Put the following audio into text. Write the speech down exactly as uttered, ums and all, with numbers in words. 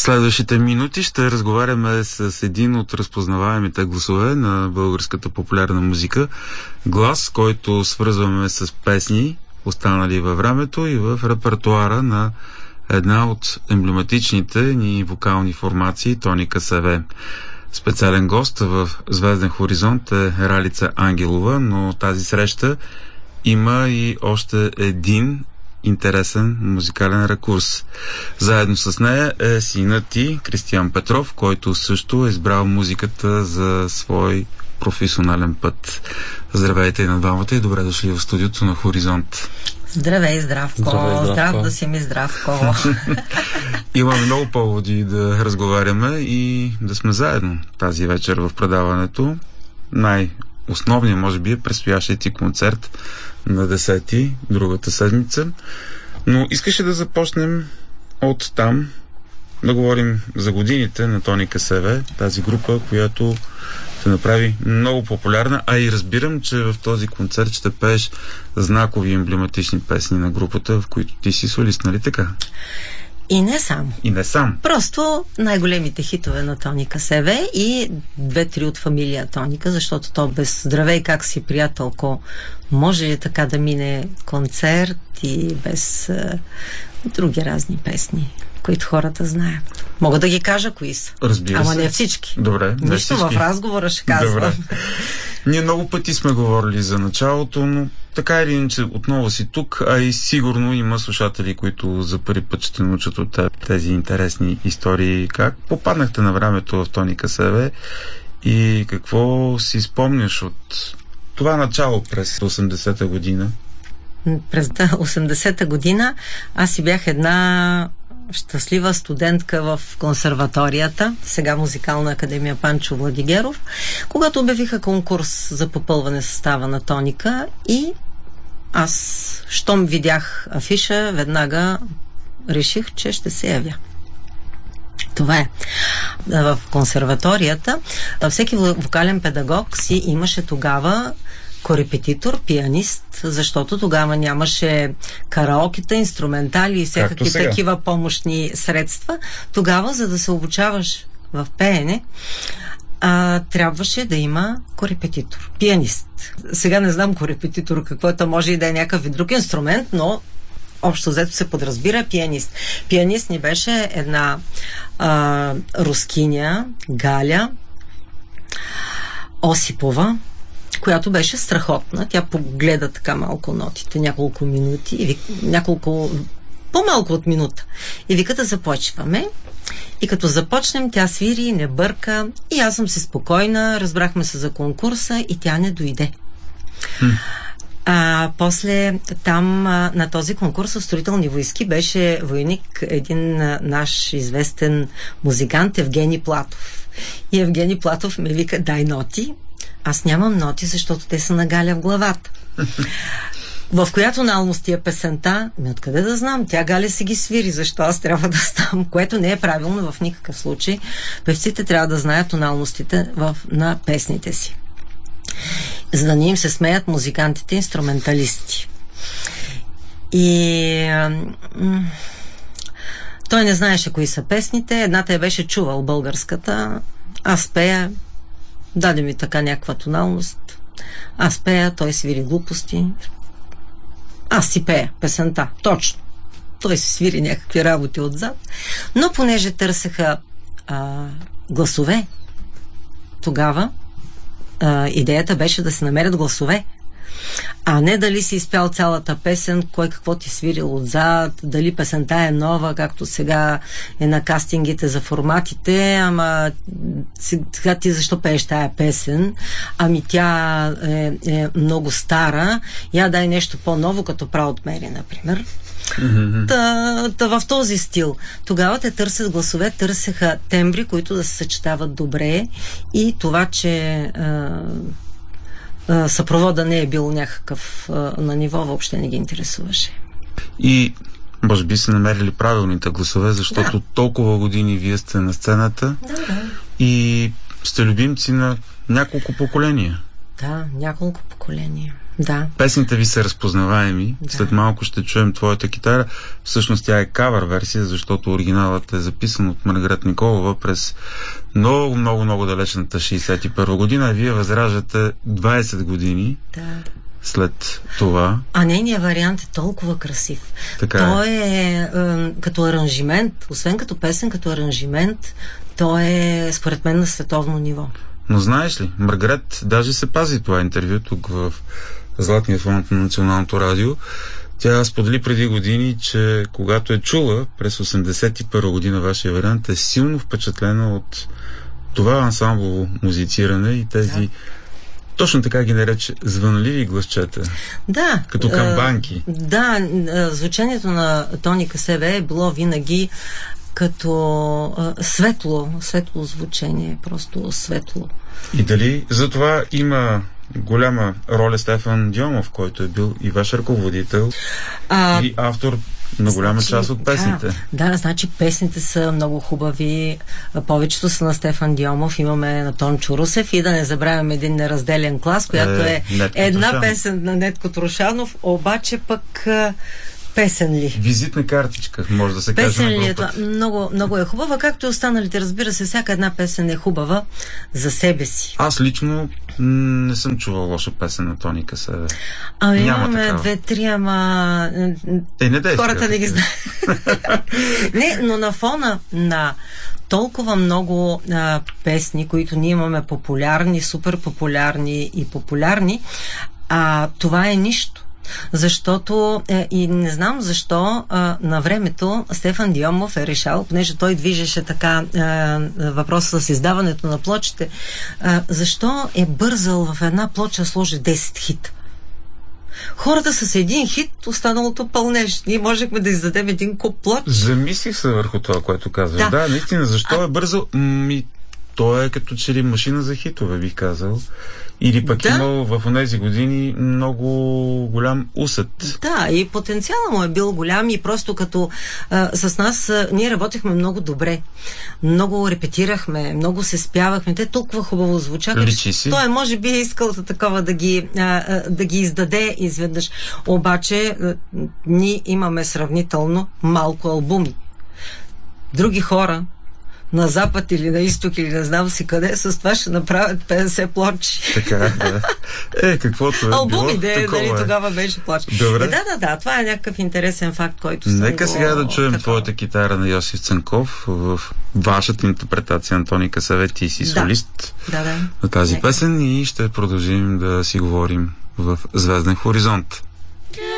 следващите минути ще разговаряме с един от разпознаваемите гласове на българската популярна музика. Глас, който свързваме с песни, останали във времето и в репертуара на една от емблематичните ни вокални формации, Тоника Севе. Специален гост в Звезден хоризонт е Ралица Ангелова, но тази среща има и още един интересен музикален ракурс. Заедно с нея е синът ти, Кристиян Петров, който също е избрал музиката за свой професионален път. Здравейте и на двамата и добре дошли в студиото на Хоризонт. Здравей, Здравко. Здравей, Здравко. Здрав да си ми, Здравко. Имаме много поводи да разговаряме и да сме заедно тази вечер в предаването. Най-основният, може би, е предстоящия ти концерт на десети, другата седмица. Но искаше да започнем от там, да говорим за годините на Тоника Севе, тази група, която се направи много популярна, а и разбирам, че в този концерт ще пееш знакови емблематични песни на групата, в които ти си солист, нали така? И не сам. И не сам. Просто най-големите хитове на Тоника Севе и две-три от фамилия Тоника, защото то без здравей как си приятелко може ли така да мине концерт и без а, други разни песни, които хората знаят. Мога да ги кажа кои са. Разбира Ама се. не всички. Добре, не Нищо всички. В разговора ще казвам. Добре. Ние много пъти сме говорили за началото, но така или иначе отново си тук, а и сигурно има слушатели, които за първи път ще научат от тези интересни истории. Как попаднахте на времето в Тоника Севе и какво си спомняш от това начало през осемдесета година? През осемдесета година аз си бях една щастлива студентка в консерваторията, сега Музикална академия Панчо Владигеров, когато обявиха конкурс за попълване състава на Тоника и аз, щом видях афиша, веднага реших, че ще се явя. Това е. В консерваторията всеки вокален педагог си имаше тогава корепетитор, пианист, защото тогава нямаше караокета, инструментали и всякакви такива помощни средства. Тогава, за да се обучаваш в пеене, а, трябваше да има корепетитор, пианист. Сега не знам корепетитор какво е, то може и да е някакъв и друг инструмент, но общо взето се подразбира пианист. Пианист ни беше една а, рускиня, Галя Осипова, която беше страхотна. Тя погледа така малко нотите, няколко минути, и вик, няколко, по-малко от минута. И вика да започваме. И като започнем, тя свири, не бърка. И аз съм си спокойна, разбрахме се за конкурса и тя не дойде. Хм. А, после там а, на този конкурс в Строителни войски беше войник един а, наш известен музикант Евгений Платов. И Евгений Платов ме вика: дай ноти. Аз нямам ноти, защото те са на Галя в главата. В коя тоналност е песента? Ми откъде да знам? Тя Галя си ги свири, защо аз трябва да знам? Което не е правилно в никакъв случай. Певците трябва да знаят тоналностите в, на песните си. За да не им се смеят музикантите, инструменталисти. И м- той не знаеше кои са песните. Едната я беше чувал, българската. Аз пея. Даде ми така някаква тоналност. Аз пея, той свири глупости. Аз си пея песента. Точно. Той си свири някакви работи отзад. Но понеже търсеха а, гласове, тогава а, идеята беше да се намерят гласове. А не дали си изпял цялата песен, кой какво ти свирил отзад, дали песента е нова, както сега е на кастингите за форматите, ама сега ти защо пееш тая песен? Ами тя е, е много стара, я дай нещо по-ново, като Proud Mary, например. Mm-hmm. Та, та в този стил. Тогава те търсят гласове, търсеха тембри, които да се съчетават добре и това, че а, съпровода не е бил някакъв а, на ниво, въобще не ги интересуваше. И може би са намерили правилните гласове, защото да. Толкова години вие сте на сцената да, да. И сте любимци на няколко поколения. Да, няколко поколения. Да. Песните ви са разпознаваеми. Да. След малко ще чуем твоята китара. Всъщност тя е кавър версия, защото оригиналът е записан от Маргарет Николова през много, много, много далечната шейсет и първа година, а вие възраждате двайсет години. Да. След това. А нейният вариант е толкова красив. Така той е, е, е като аранжимент, освен като песен, като аранжимент, той е според мен на световно ниво. Но знаеш ли, Маргарет даже се пази това интервю тук в Златния фонд на Националното радио. Тя сподели преди години, че когато е чула през осемдесет и първа година вашия вариант, е силно впечатлена от това ансамблово музициране и тези да. Точно така ги нарече звънливи гласчета. Да. Като камбанки. А, да, звучението на Тони Касебе е било винаги като а, светло, светло звучение, просто светло. И дали за това има голяма роля Стефан Дионов, който е бил и ваш ръководител а, и автор на голяма значи, част от песните. Да, да, значи песните са много хубави. Повечето са на Стефан Дионов, имаме на Тончо Русев и да не забравяме един неразделен клас, която е, е една Трошанов. Песен на Нетко Трошанов, обаче пък песен ли? Визитна картичка, може да се каже. Песен ли е това? Много, много е хубава, както и останалите. Разбира се, всяка една песен е хубава за себе си. Аз лично не съм чувал лоша песен на Тони Касебе. Ами имаме две-три, ама Е, не действа, хората не ги знаят. Не, но на фона на толкова много а, песни, които ние имаме популярни, супер популярни и популярни, а това е нищо. Защото е, и не знам защо а, на времето Стефан Дионов е решал, понеже той движеше така а, въпроса с издаването на плочите, а, защо е бързал в една плоча сложи десет хита. Хората с един хит, останалото пълнеш. Ние можехме да издадем един куп плоч. Замислих се върху това, което казваш. Да, да наистина, защо а... е бързал? Ми, той е като че ли машина за хитове, бих казал. Или пък да. Имал в тези години много голям усет. Да, и потенциалът му е бил голям и просто като а, с нас а, ние работихме много добре. Много репетирахме, много се спявахме. Те толкова хубаво звучаха. Личи си. Той може би е искал за такова да ги, а, да ги издаде изведнъж. Обаче а, ние имаме сравнително малко албуми. Други хора на запад или на изток или не знам си къде, с това ще направят петдесет плочи. Така, да. Е, каквото е албуми, било, де, нали, е. тогава беше плоч. Добре. Е, да, да, да, това е някакъв интересен факт, който съм Нека го... сега да чуем такова. Твоята китара на Йосиф Цанков в вашата интерпретация на Тони Касебе, ти си солист да. Да, да. на тази Нека. песен и ще продължим да си говорим в Звезден хоризонт.